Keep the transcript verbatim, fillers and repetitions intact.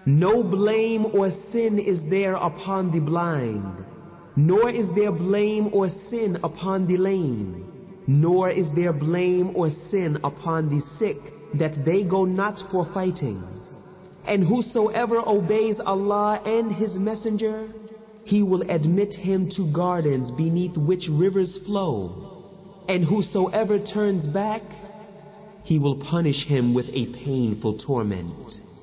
No blame or sin is there upon the blind, nor is there blame or sin upon the lame, nor is there blame or sin upon the sick, that they go not for fighting. And whosoever obeys Allah and His Messenger, He will admit him to gardens beneath which rivers flow. And whosoever turns back, He will punish him with a painful torment.